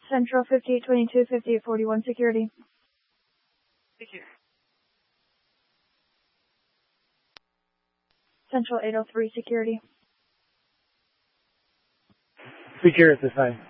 Central 5822, 5841 security. Thank you. Central 803 security. Secure at this time.